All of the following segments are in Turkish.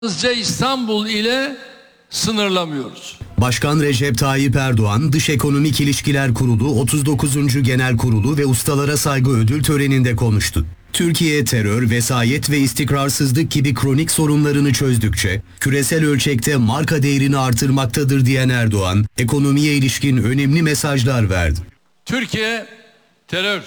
Yalnızca İstanbul ile sınırlamıyoruz. Başkan Recep Tayyip Erdoğan, Dış Ekonomik İlişkiler Kurulu 39. Genel Kurulu ve Ustalara Saygı Ödül töreninde konuştu. Türkiye terör, vesayet ve istikrarsızlık gibi kronik sorunlarını çözdükçe küresel ölçekte marka değerini artırmaktadır diyen Erdoğan, ekonomiye ilişkin önemli mesajlar verdi. Türkiye terör,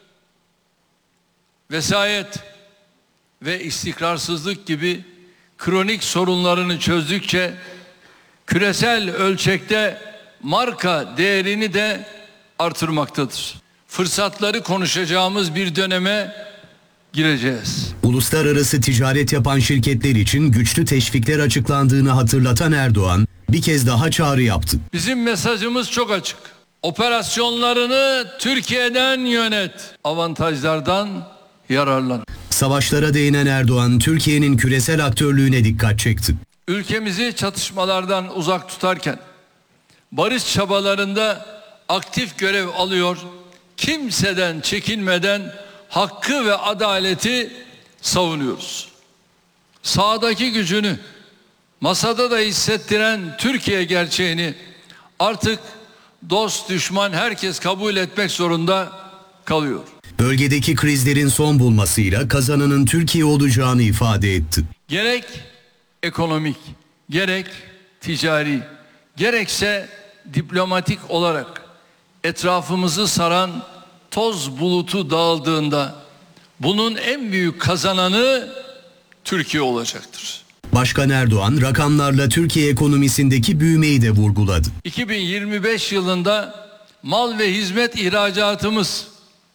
vesayet ve istikrarsızlık gibi kronik sorunlarını çözdükçe küresel ölçekte marka değerini de artırmaktadır. Fırsatları konuşacağımız bir döneme gireceğiz. Uluslararası ticaret yapan şirketler için güçlü teşvikler açıklandığını hatırlatan Erdoğan, bir kez daha çağrı yaptı. Bizim mesajımız çok açık. Operasyonlarını Türkiye'den yönet, avantajlardan yararlan. Savaşlara değinen Erdoğan, Türkiye'nin küresel aktörlüğüne dikkat çekti. Ülkemizi çatışmalardan uzak tutarken barış çabalarında aktif görev alıyor, kimseden çekinmeden hakkı ve adaleti savunuyoruz. Sahadaki gücünü masada da hissettiren Türkiye gerçeğini artık dost düşman herkes kabul etmek zorunda kalıyor. Bölgedeki krizlerin son bulmasıyla kazananın Türkiye olacağını ifade etti. Gerek ekonomik, gerek ticari, gerekse diplomatik olarak etrafımızı saran toz bulutu dağıldığında bunun en büyük kazananı Türkiye olacaktır. Başkan Erdoğan rakamlarla Türkiye ekonomisindeki büyümeyi de vurguladı. 2025 yılında mal ve hizmet ihracatımız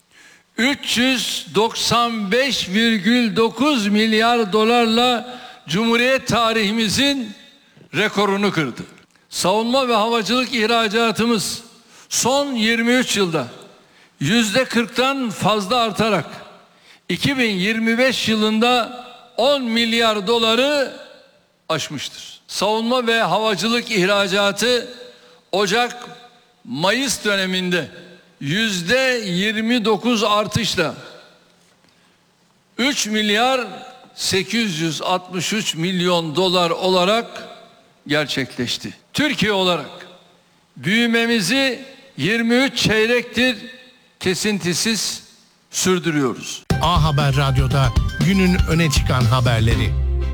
395,9 milyar dolarla Cumhuriyet tarihimizin rekorunu kırdı. Savunma ve havacılık ihracatımız son 23 yılda %40'tan fazla artarak 2025 yılında 10 milyar doları aşmıştır. Savunma ve havacılık ihracatı Ocak-Mayıs döneminde %29 artışla 3 milyar 863 milyon dolar olarak gerçekleşti. Türkiye olarak büyümemizi 23 çeyrektir kesintisiz sürdürüyoruz. A Haber Radyo'da günün öne çıkan haberleri.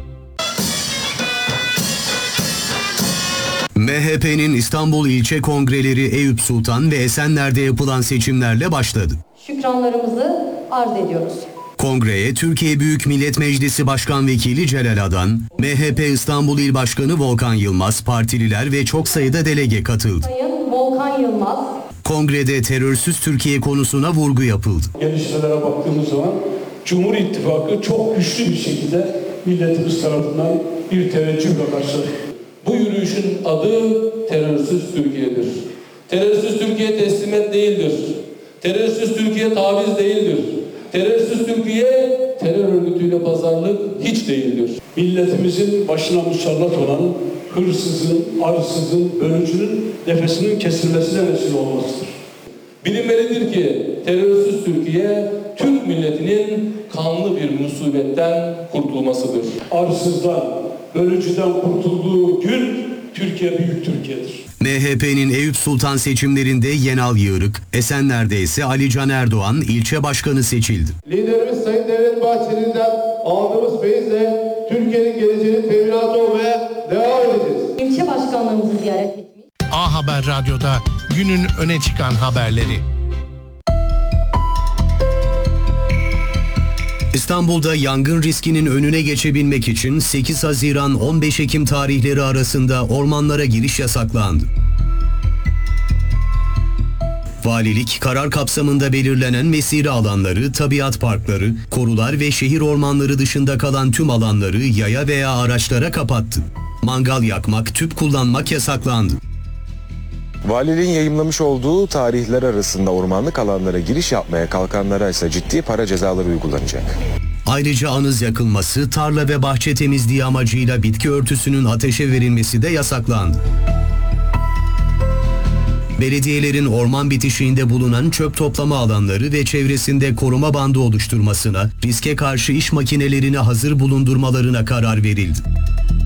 MHP'nin İstanbul İlçe Kongreleri Eyüp Sultan ve Esenler'de yapılan seçimlerle başladı. Şükranlarımızı arz ediyoruz. Kongreye Türkiye Büyük Millet Meclisi Başkan Vekili Celal Adan, MHP İstanbul İl Başkanı Volkan Yılmaz, partililer ve çok sayıda delege katıldı. Sayın Volkan Yılmaz. Kongrede terörsüz Türkiye konusuna vurgu yapıldı. Gelişmelere baktığımız zaman Cumhur İttifakı çok güçlü bir şekilde milletimiz tarafından bir teveccühle karşılanıyor. Bu yürüyüşün adı terörsüz Türkiye'dir. Terörsüz Türkiye teslimet değildir. Terörsüz Türkiye taviz değildir. Terörsüz Türkiye terör örgütüyle pazarlık hiç değildir. Milletimizin başına musallat olan hırsızın, arsızın, bölücünün nefesinin kesilmesine vesile olmasıdır. Bilinmelidir ki terörsüz Türkiye Türk milletinin kanlı bir musibetten kurtulmasıdır. Arsızdan, bölücüden kurtulduğu gün Türkiye büyük Türkiye'dir. MHP'nin Eyüp Sultan seçimlerinde Yenal Yığırık, Esenler'de ise Ali Can Erdoğan ilçe başkanı seçildi. Liderimiz Sayın Devlet Bahçeli'den aldığımız feyizle Türkiye'nin geleceğinin teminatı olmaya devam edeceğiz. İlçe başkanlarımızı ziyaret etmiş. A Haber Radyo'da günün öne çıkan haberleri. İstanbul'da yangın riskinin önüne geçebilmek için 8 Haziran-15 Ekim tarihleri arasında ormanlara giriş yasaklandı. Valilik, karar kapsamında belirlenen mesire alanları, tabiat parkları, korular ve şehir ormanları dışında kalan tüm alanları yaya veya araçlara kapattı. Mangal yakmak, tüp kullanmak yasaklandı. Valiliğin yayımlamış olduğu tarihler arasında ormanlık alanlara giriş yapmaya kalkanlara ise ciddi para cezaları uygulanacak. Ayrıca anız yakılması, tarla ve bahçe temizliği amacıyla bitki örtüsünün ateşe verilmesi de yasaklandı. Belediyelerin orman bitişiğinde bulunan çöp toplama alanları ve çevresinde koruma bandı oluşturmasına, riske karşı iş makinelerini hazır bulundurmalarına karar verildi.